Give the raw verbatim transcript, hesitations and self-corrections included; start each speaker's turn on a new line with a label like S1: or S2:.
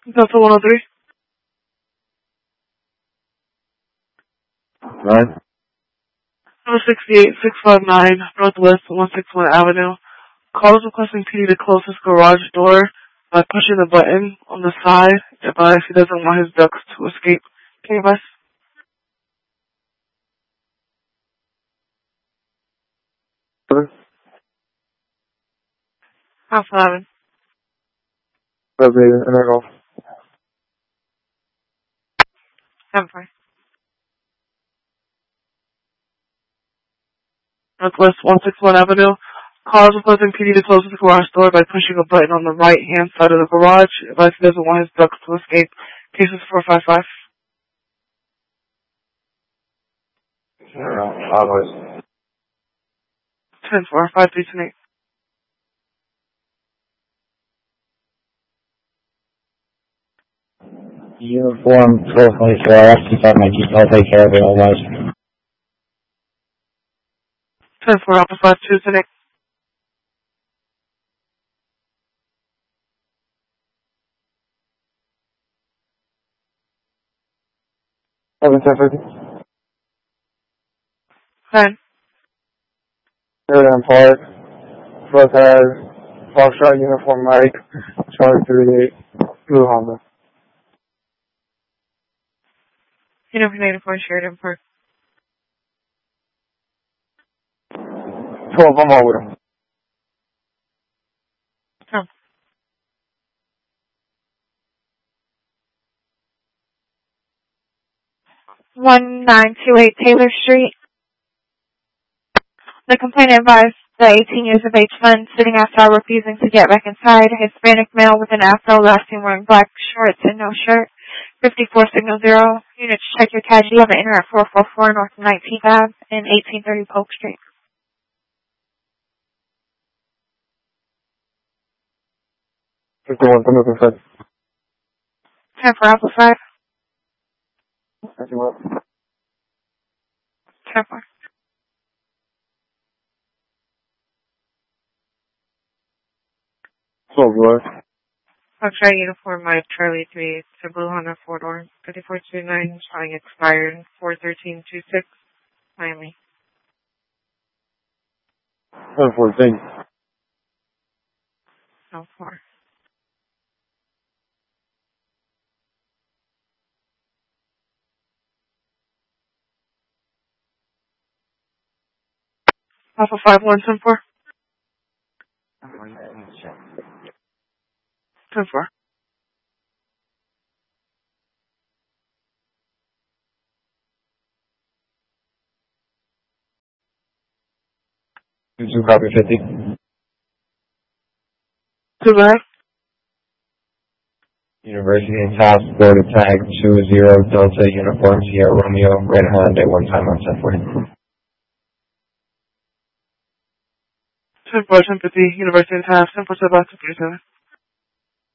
S1: Delta one oh three.
S2: Nine.
S1: Number sixty-eight six five nine, Northwest one sixty-one Avenue. Call is requesting P D to close his garage door by pushing the button on the side. Advise he doesn't want his ducks to escape. Can you advise? Half eleven.
S2: Elevator, and I go.
S1: Seven five. Northwest one sixty-one Avenue. Call is requesting P D to close his garage door by pushing a button on the right hand side of the garage. Advise he doesn't want his ducks to escape. Cases four five five.
S2: Always.
S1: ten four five three two eight.
S2: Uniform twelve twenty-four. I'll have to keep out my keep. I'll take care of it otherwise.
S1: ten four Alpha five two two eight.
S2: Seven ten fifty.
S1: Ten.
S2: Paradigm Park. Plus has Foxtrot Uniform Mike. Charlie thirty-eight. Blue Honda.
S1: Uniform eighty-four Sheridan Park.
S2: twelve, I'm all with him.
S1: Oh.
S3: one nine two eight Taylor Street. The complainant advised the eighteen years of age man sitting outside refusing to get back inside. A Hispanic male with an afro, last seen wearing black shorts and no shirt. fifty-four Signal Zero. Units check your cash. You have an enter at four four four North nineteenth Avenue and eighteen thirty Polk Street.
S2: fifty-one, come up inside.
S3: ten for Alpha five.
S2: fifty-one.
S1: ten four.
S2: twelve, boy.
S1: Foxtrot Uniform Mike Charlie three to Blue Honda four door. fifty-four two nine showing expired. four thirteen two six Miami.
S2: ten fourteen.
S1: No four. Alpha five one ten four. ten four.
S2: Two copy fifty.
S1: Two back.
S2: University and Taft, Florida tag two zero Delta Uniform Sierra Romeo Red Honda one time on ten forty.
S1: ten four ten fifty University and Taft. ten four seven two three seven.